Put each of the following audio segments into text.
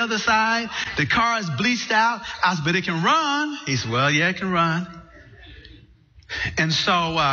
other side. The car is bleached out. I said, but it can run. He said, well, yeah, it can run. And so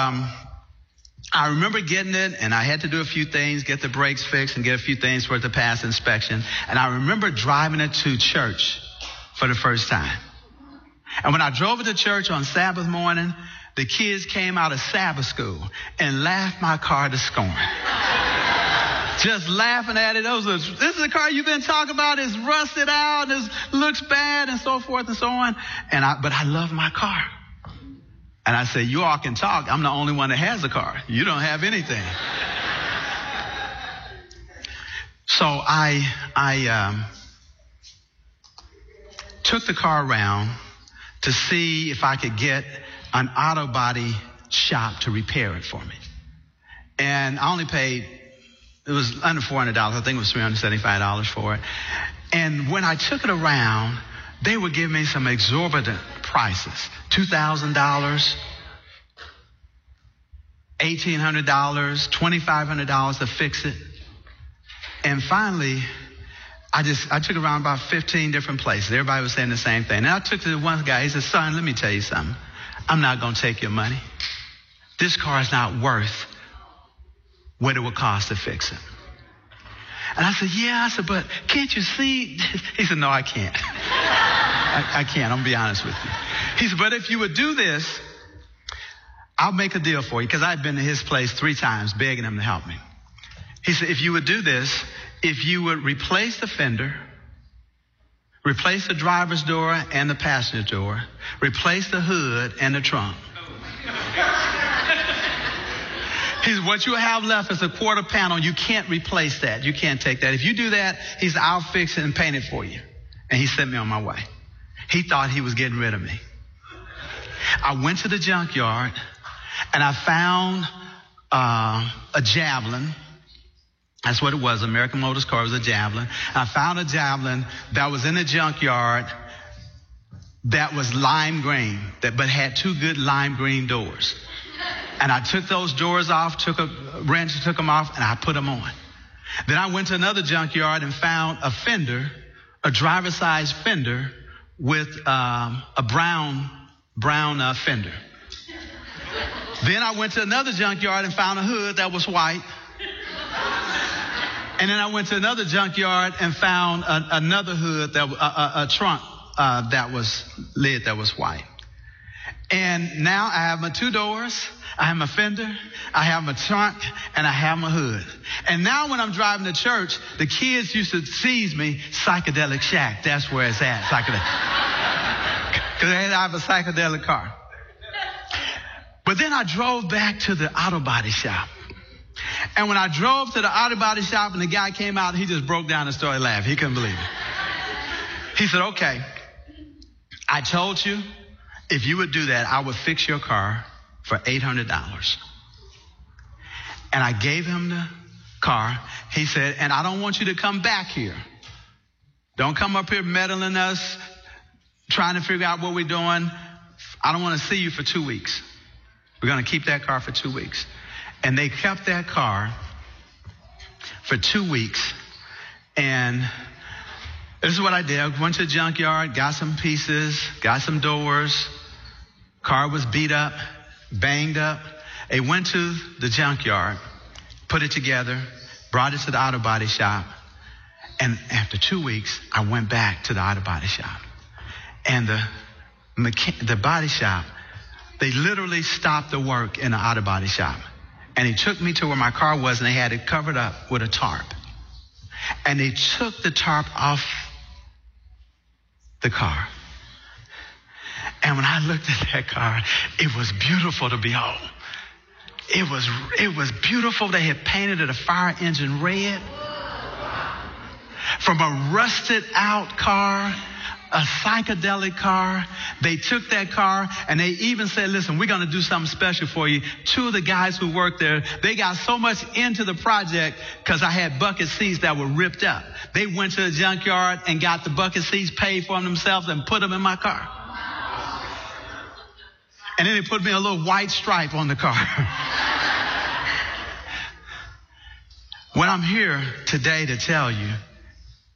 I remember getting it, and I had to do a few things, get the brakes fixed and get a few things for it to pass inspection. And I remember driving it to church for the first time. And when I drove it to church on Sabbath morning, the kids came out of Sabbath school and laughed my car to scorn. Just laughing at it. This is the car you've been talking about. It's rusted out. It looks bad and so forth and so on. But I love my car. And I said, you all can talk. I'm the only one that has a car. You don't have anything. So I took the car around to see if I could get an auto body shop to repair it for me. And I only paid, it was under $400. I think it was $375 for it. And when I took it around, they were giving me some exorbitant prices. $2,000, $1,800, $2,500 to fix it. And finally, I took around about 15 different places. Everybody was saying the same thing. And I took to one guy. He said, son, let me tell you something. I'm not going to take your money. This car is not worth what it would cost to fix it. And I said, yeah. I said, but can't you see? He said, no, I can't. I can't. I'm going to be honest with you. He said, but if you would do this, I'll make a deal for you. Because I'd been to his place 3 times begging him to help me. He said, if you would do this, if you would replace the fender, replace the driver's door and the passenger door, replace the hood and the trunk. He said, what you have left is a quarter panel. You can't replace that. You can't take that. If you do that, he said, I'll fix it and paint it for you. And he sent me on my way. He thought he was getting rid of me. I went to the junkyard and I found a Javelin. That's what it was. American Motors car was a Javelin. I found a Javelin that was in the junkyard that was lime green, but had 2 good lime green doors. And I took those doors off, took a wrench, took them off, and I put them on. Then I went to another junkyard and found a fender, a driver-sized fender with a brown fender. Then I went to another junkyard and found a hood that was white. And then I went to another junkyard and found another hood, a trunk that was lid that was white. And now I have my 2 doors, I have my fender, I have my trunk, and I have my hood. And now when I'm driving to church, the kids used to tease me, Psychedelic Shack. That's where it's at, psychedelic. Because I have a psychedelic car. But then I drove back to the auto body shop. And when I drove to the auto body shop and the guy came out, he just broke down and started laughing. He couldn't believe it. He said, okay, I told you if you would do that, I would fix your car for $800. And I gave him the car. He said, and I don't want you to come back here. Don't come up here meddling us, trying to figure out what we're doing. I don't want to see you for 2 weeks. We're going to keep that car for 2 weeks. And they kept that car for 2 weeks. And this is what I did. I went to the junkyard, got some pieces, got some doors. Car was beat up, banged up. They went to the junkyard, put it together, brought it to the auto body shop. And after 2 weeks, I went back to the auto body shop. And the body shop, they literally stopped the work in the auto body shop. And he took me to where my car was, and they had it covered up with a tarp. And they took the tarp off the car. And when I looked at that car, it was beautiful to behold. It was beautiful. They had painted it a fire engine red. From a rusted out car, a psychedelic car. They took that car and they even said, listen, we're going to do something special for you. 2 of the guys who worked there, they got so much into the project because I had bucket seats that were ripped up. They went to the junkyard and got the bucket seats, paid for them themselves, and put them in my car. And then they put me a little white stripe on the car. When I'm here today to tell you